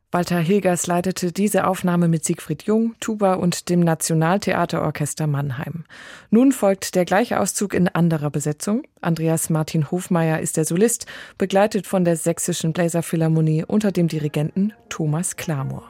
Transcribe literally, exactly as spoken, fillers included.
Walter Hilgers leitete diese Aufnahme mit Siegfried Jung, Tuba und dem Nationaltheaterorchester Mannheim. Nun folgt der gleiche Auszug in anderer Besetzung. Andreas Martin Hofmeier ist der Solist, begleitet von der Sächsischen Bläserphilharmonie unter dem Dirigenten Thomas Klamor.